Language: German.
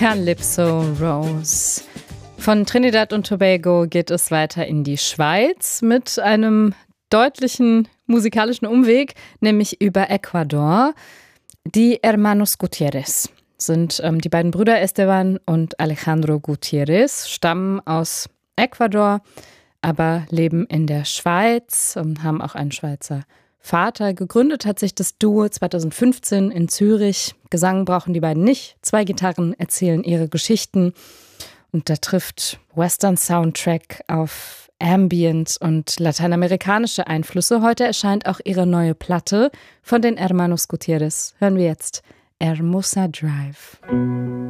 Calypso Rose. Von Trinidad und Tobago geht es weiter in die Schweiz mit einem deutlichen musikalischen Umweg, nämlich über Ecuador. Die Hermanos Gutierrez sind die beiden Brüder Esteban und Alejandro Gutierrez, stammen aus Ecuador, aber leben in der Schweiz und haben auch einen Schweizer Vater. Gegründet hat sich das Duo 2015 in Zürich. Gesang brauchen die beiden nicht. 2 Gitarren erzählen ihre Geschichten. Und da trifft Western-Soundtrack auf Ambient und lateinamerikanische Einflüsse. Heute erscheint auch ihre neue Platte von den Hermanos Gutierrez. Hören wir jetzt Hermosa Drive.